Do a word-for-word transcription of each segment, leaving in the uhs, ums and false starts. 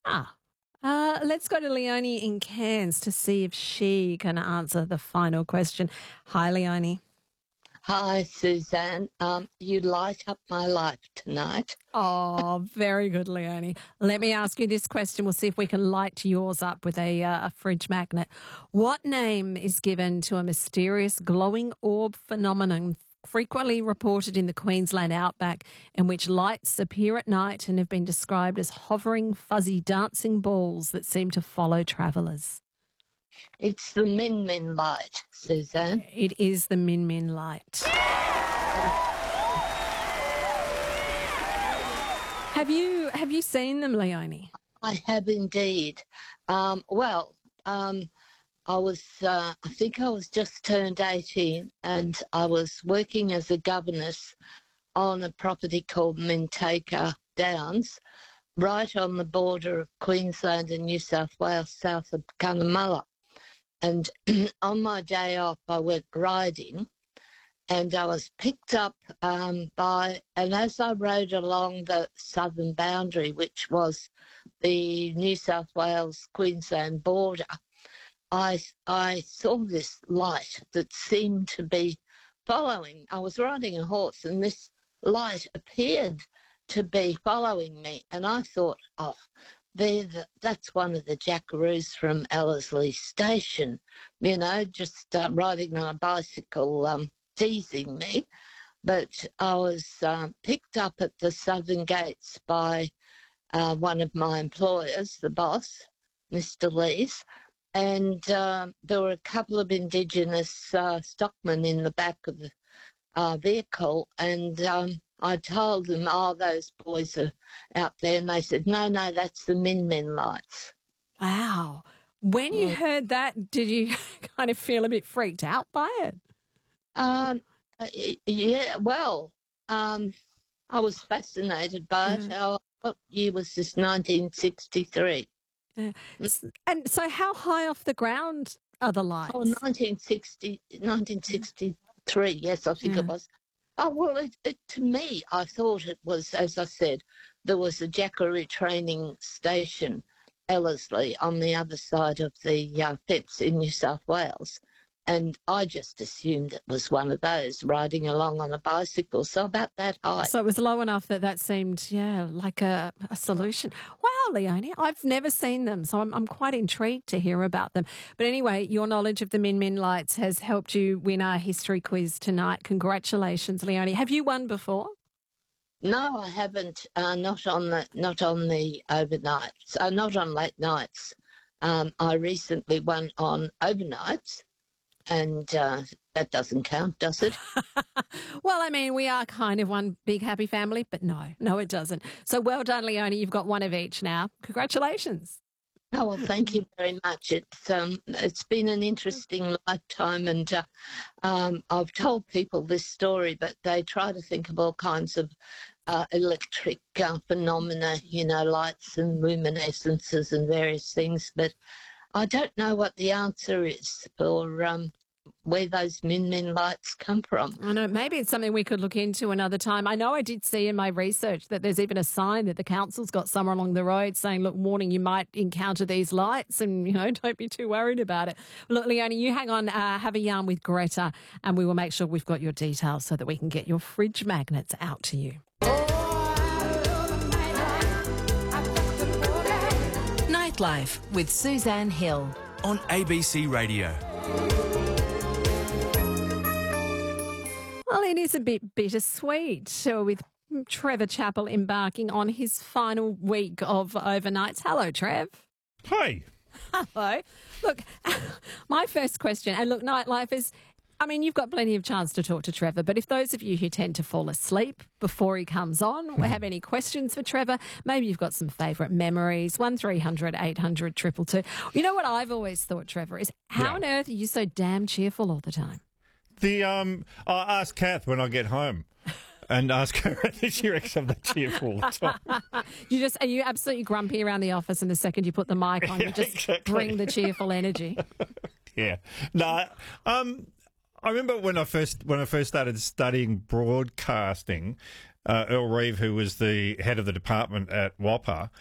Ah, uh, let's go to Leonie in Cairns to see if she can answer the final question. Hi, Leonie. Hi, Suzanne. Um, you light up my life tonight. Oh, very good, Leonie. Let me ask you this question. We'll see if we can light yours up with a, uh, a fridge magnet. What name is given to a mysterious glowing orb phenomenon frequently reported in the Queensland outback, in which lights appear at night and have been described as hovering, fuzzy, dancing balls that seem to follow travellers? It's the Min Min light, Suzanne. It is the Min Min light. Have you have you seen them, Leonie? I have indeed. Um, well, um, I was, uh, I think I was just turned eighteen, and I was working as a governess on a property called Mintaka Downs, right on the border of Queensland and New South Wales, south of Cunnamulla. And on my day off, I went riding, and I was picked up um, by, and as I rode along the southern boundary, which was the New South Wales-Queensland border, I, I saw this light that seemed to be following. I was riding a horse, and this light appeared to be following me, and I thought, oh, The, that's one of the jackaroos from Ellerslie Station, you know, just uh, riding on a bicycle, um, teasing me. But I was uh, picked up at the Southern Gates by uh, one of my employers, the boss, Mister Lees, and uh, there were a couple of Indigenous uh, stockmen in the back of the uh, vehicle, and um, I told them, oh, those boys are out there. And they said, no, no, that's the Min Min lights. Wow. When you Yeah. heard that, did you kind of feel a bit freaked out by it? Um, yeah, well, um, I was fascinated by it. Mm. How, what year was this? nineteen sixty-three. Yeah. And so how high off the ground are the lights? Oh, nineteen sixty, nineteen sixty-three, yes, I think Yeah. it was. Oh, well, it, it, to me, I thought it was, as I said, there was a jackaroo training station, Ellerslie, on the other side of the uh, fence in New South Wales. And I just assumed it was one of those riding along on a bicycle, so about that height. So it was low enough that that seemed, yeah, like a, a solution. Wow, Leonie, I've never seen them, so I'm, I'm quite intrigued to hear about them. But anyway, your knowledge of the Min Min lights has helped you win our history quiz tonight. Congratulations, Leonie. Have you won before? No, I haven't. Uh, not on the not on the overnights. Uh, not on late nights. Um, I recently won on overnights. And uh, that doesn't count, does it? Well, I mean, we are kind of one big happy family, but no, no, it doesn't. So well done, Leonie. You've got one of each now. Congratulations. Oh, well, thank you very much. It's um, it's been an interesting lifetime, and uh, um, I've told people this story, but they try to think of all kinds of uh, electric uh, phenomena, you know, lights and luminescences and various things, but I don't know what the answer is for um, where those Min Min lights come from. I know, maybe it's something we could look into another time. I know I did see in my research that there's even a sign that the council's got somewhere along the road saying, look, warning, you might encounter these lights and, you know, don't be too worried about it. Look, Leonie, you hang on, uh, have a yarn with Greta and we will make sure we've got your details so that we can get your fridge magnets out to you. Nightlife with Suzanne Hill on A B C Radio. Well, it is a bit bittersweet uh, with Trevor Chappell embarking on his final week of overnights. Hello, Trev. Hey. Hello. Look, my first question, and look, nightlife is, I mean, you've got plenty of chance to talk to Trevor, but if those of you who tend to fall asleep before he comes on or have any questions for Trevor, maybe you've got some favourite memories, one three hundred eight hundred two two two. You know what I've always thought, Trevor, is how Yeah. on earth are you so damn cheerful all the time? The um, I'll ask Kath when I get home and ask her whether she reckons I'm that cheerful all the time. You just, are you absolutely grumpy around the office and the second you put the mic on, you just Exactly. bring the cheerful energy? Yeah. No, um, I remember when I first when I first started studying broadcasting, uh, Earl Reeve, who was the head of the department at W A P A,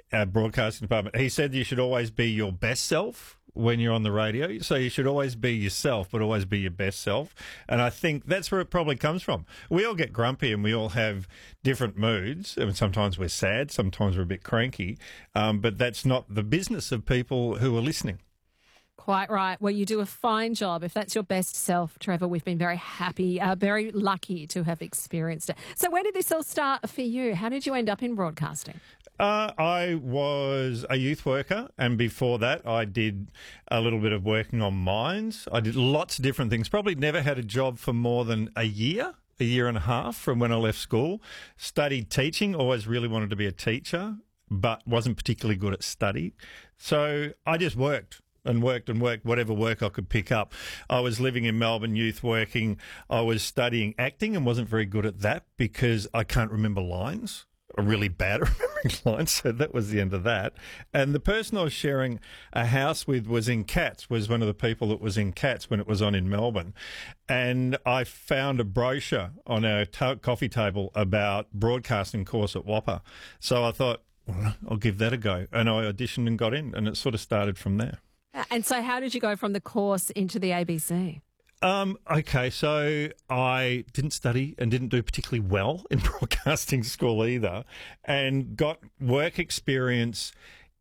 uh, broadcasting department. He said you should always be your best self when you're on the radio. So you should always be yourself, but always be your best self. And I think that's where it probably comes from. We all get grumpy and we all have different moods. I mean, sometimes we're sad, sometimes we're a bit cranky, um, but that's not the business of people who are listening. Quite right. Well, you do a fine job. If that's your best self, Trevor, we've been very happy, uh, very lucky to have experienced it. So where did this all start for you? How did you end up in broadcasting? Uh, I was a youth worker, and before that I did a little bit of working on mines. I did lots of different things. Probably never had a job for more than a year, a year and a half from when I left school. Studied teaching, always really wanted to be a teacher, but wasn't particularly good at study. So I just worked. And worked and worked, whatever work I could pick up. I was living in Melbourne, youth working. I was studying acting and wasn't very good at that because I can't remember lines. I'm really bad at remembering lines, so that was the end of that. And the person I was sharing a house with was in Cats, was one of the people that was in Cats when it was on in Melbourne. And I found a brochure on our t- coffee table about broadcasting course at Whopper. So I thought, well, I'll give that a go. And I auditioned and got in, and it sort of started from there. And so how did you go from the course into the A B C? Um, okay, so I didn't study and didn't do particularly well in broadcasting school either, and got work experience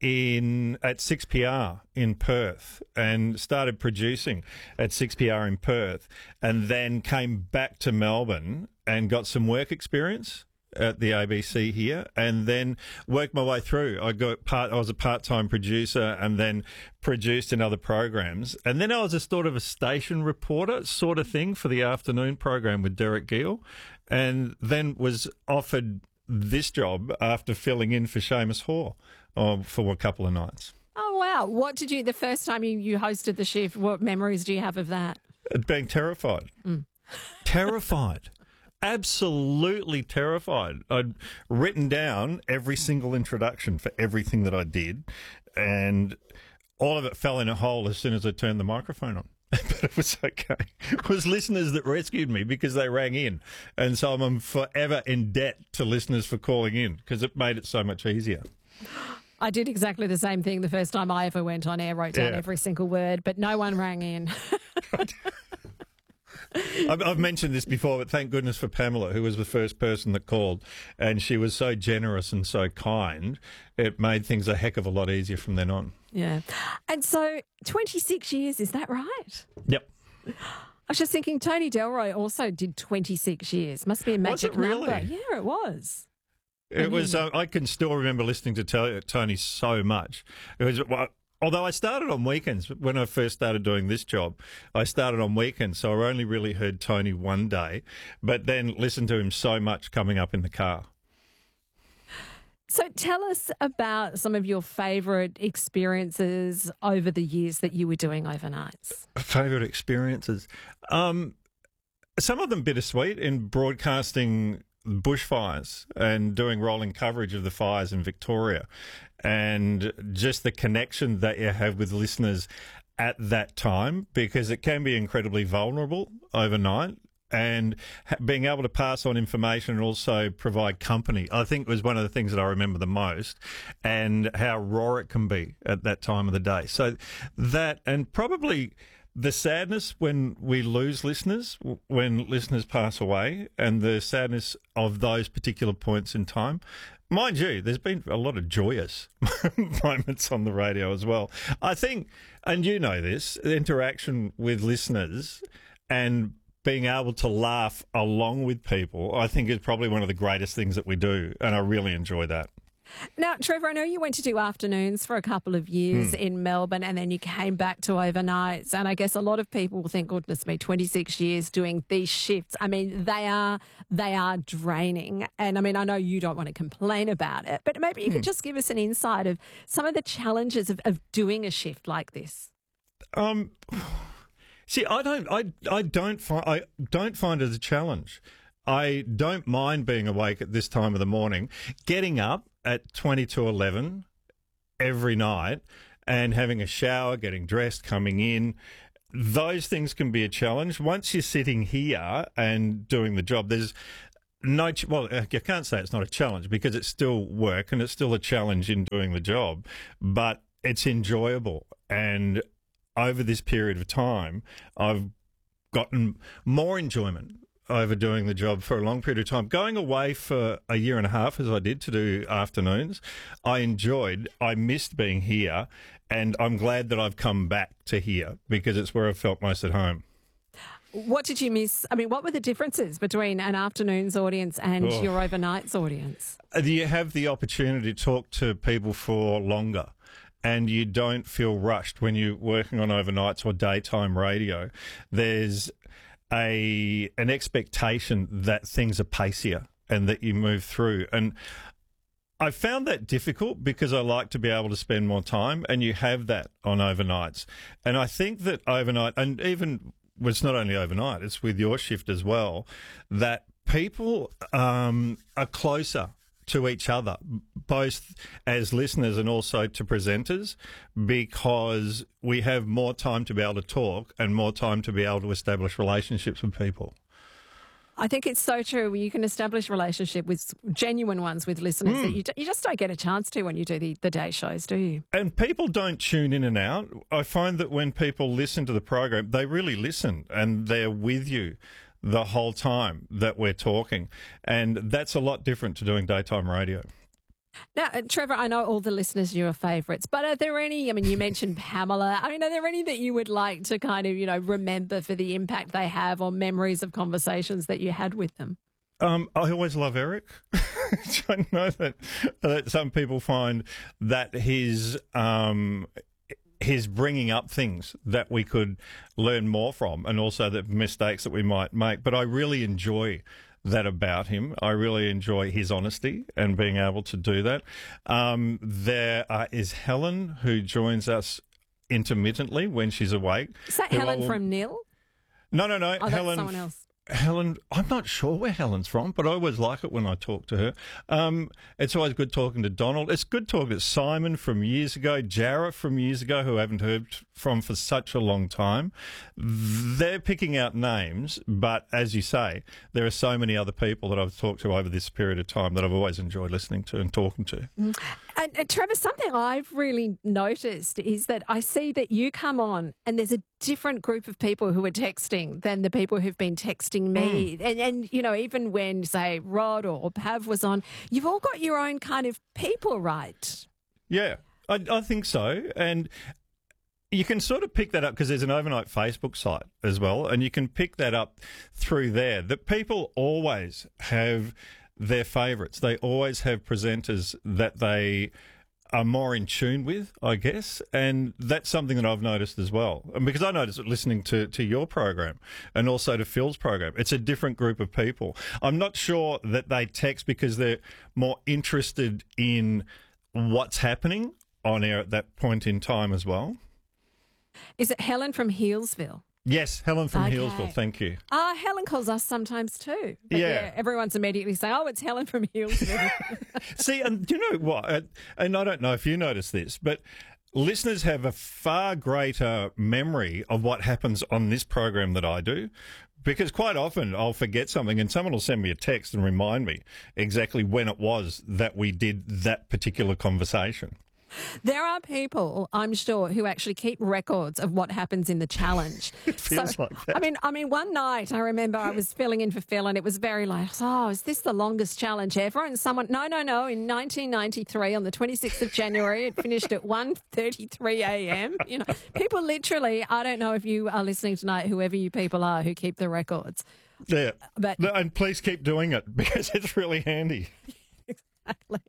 in at six P R in Perth and started producing at six P R in Perth, and then came back to Melbourne and got some work experience at the A B C here, and then worked my way through. I got part. I was a part-time producer, and then produced in other programs, and then I was a sort of a station reporter sort of thing for the afternoon program with Derek Gill, and then was offered this job after filling in for Seamus Hoare uh, for a couple of nights. Oh wow! What did you? The first time you, you hosted the shift, what memories do you have of that? Being terrified, mm. terrified. Absolutely terrified. I'd written down every single introduction for everything that I did, and all of it fell in a hole as soon as I turned the microphone on. But it was okay. It was listeners that rescued me because they rang in, and so I'm forever in debt to listeners for calling in because it made it so much easier. I did exactly the same thing the first time I ever went on air, wrote down Yeah. every single word, but no one rang in. I've, I've mentioned this before, but thank goodness for Pamela, who was the first person that called, and she was so generous and so kind. It made things a heck of a lot easier from then on. Yeah. And so twenty-six years, is that right? Yep. I was just thinking Tony Delroy also did twenty-six years. Must be a magic Was it really? number. Yeah, it was. It was. Uh, I can still remember listening to Tony, Tony so much. It was. Well, although I started on weekends when I first started doing this job, I started on weekends, so I only really heard Tony one day, but then listened to him so much coming up in the car. So tell us about some of your favourite experiences over the years that you were doing overnights. Favourite experiences? Um, some of them bittersweet in broadcasting bushfires and doing rolling coverage of the fires in Victoria, and just the connection that you have with listeners at that time, because it can be incredibly vulnerable overnight, and ha- being able to pass on information and also provide company, I think was one of the things that I remember the most, and how raw it can be at that time of the day. So that, and probably the sadness when we lose listeners, when listeners pass away, and the sadness of those particular points in time. Mind you, there's been a lot of joyous moments on the radio as well. I think, and you know this, interaction with listeners and being able to laugh along with people, I think is probably one of the greatest things that we do, and I really enjoy that. Now, Trevor, I know you went to do afternoons for a couple of years Hmm. in Melbourne, and then you came back to overnights. And I guess a lot of people will think, goodness me, twenty-six years doing these shifts. I mean, they are they are draining. And I mean, I know you don't want to complain about it, but maybe you could just give us an insight of some of the challenges of, of doing a shift like this. Um, see, I don't, I, I don't find, I don't find it a challenge. I don't mind being awake at this time of the morning, getting up at twenty to eleven every night and having a shower, getting dressed, coming in. Those things can be a challenge. Once you're sitting here and doing the job, there's no, ch- well, uh, you can't say it's not a challenge because it's still work and it's still a challenge in doing the job, but it's enjoyable. And over this period of time, I've gotten more enjoyment over doing the job for a long period of time. Going away for a year and a half, as I did, to do afternoons, I enjoyed. I missed being here, and I'm glad that I've come back to here because it's where I felt most at home. What did you miss? I mean, what were the differences between an afternoon's audience and Oh. your overnight's audience? You have the opportunity to talk to people for longer, and you don't feel rushed when you're working on overnights or daytime radio. There's a an expectation that things are pacier and that you move through. And I found that difficult because I like to be able to spend more time, and you have that on overnights. And I think that overnight, and even well, it's not only overnight, it's with your shift as well, that people um, are closer to each other, both as listeners and also to presenters, because we have more time to be able to talk and more time to be able to establish relationships with people. I think it's so true. You can establish relationship with genuine ones with listeners Mm. that you, you just don't get a chance to when you do the, the day shows, do you? And people don't tune in and out. I find that when people listen to the program, they really listen and they're with you the whole time that we're talking. And that's a lot different to doing daytime radio. Now, uh, Trevor, I know all the listeners are your favourites, but are there any, I mean, you mentioned Pamela. I mean, are there any that you would like to kind of, you know, remember for the impact they have or memories of conversations that you had with them? Um, I always love Eric. I know that, that some people find that his um, his bringing up things that we could learn more from, and also the mistakes that we might make. But I really enjoy that about him. I really enjoy his honesty and being able to do that. Um, there uh, is Helen, who joins us intermittently when she's awake. Is that who I Helen will- from Nil? No, no, no. Oh, that's Helen. someone else. Helen, I'm not sure where Helen's from, but I always like it when I talk to her. Um, it's always good talking to Donald. It's good talking to Simon from years ago, Jarrah from years ago, who I haven't heard from for such a long time. They're picking out names, but as you say, there are so many other people that I've talked to over this period of time that I've always enjoyed listening to and talking to. And, and Trevor, something I've really noticed is that I see that you come on and there's a different group of people who are texting than the people who've been texting me. Mm. And, and, you know, even when, say, Rod or, or Pav was on, you've all got your own kind of people, right? Yeah, I, I think so. And you can sort of pick that up because there's an overnight Facebook site as well, and you can pick that up through there. That people always have their favourites. They always have presenters that they are more in tune with, I guess, and that's something that I've noticed as well. And because I noticed it listening to, to your program and also to Phil's program, it's a different group of people. I'm not sure that they text because they're more interested in what's happening on air at that point in time as well. Is it Helen from Healesville? Yes, Helen from Okay. Healesville, thank you. Ah, Helen calls us sometimes too. But Yeah. everyone's immediately saying, oh, it's Helen from Healesville. See, and do you know what? Uh, And I don't know if you notice this, but listeners have a far greater memory of what happens on this program that I do. Because quite often I'll forget something and someone will send me a text and remind me exactly when it was that we did that particular conversation. There are people, I'm sure, who actually keep records of what happens in the challenge. It feels like that. I mean, I mean, one night I remember I was filling in for Phil, and it was very like, oh, is this the longest challenge ever? And someone, no, no, no. In nineteen ninety-three, on the twenty-sixth of January, it finished at one thirty-three a.m. You know, people literally. I don't know if you are listening tonight, whoever you people are who keep the records. Yeah, But- No, and please keep doing it because it's really handy. Exactly.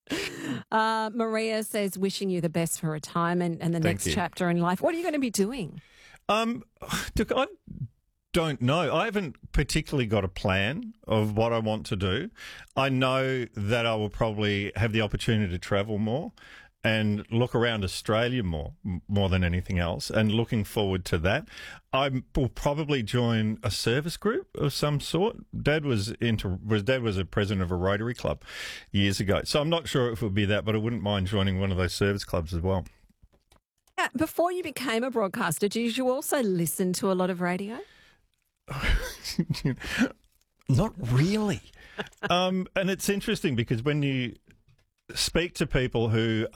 Uh, Maria says, wishing you the best for retirement and the Thank next you. chapter in life. What are you going to be doing? Um, look, I don't know. I haven't particularly got a plan of what I want to do. I know that I will probably have the opportunity to travel more and look around Australia more, m- more than anything else, and looking forward to that. I will probably join a service group of some sort. Dad was into, was Dad was a president of a Rotary Club years ago, so I'm not sure if it would be that, but I wouldn't mind joining one of those service clubs as well. Yeah, before you became a broadcaster, did you also listen to a lot of radio? Not really. um, and it's interesting because when you speak to people who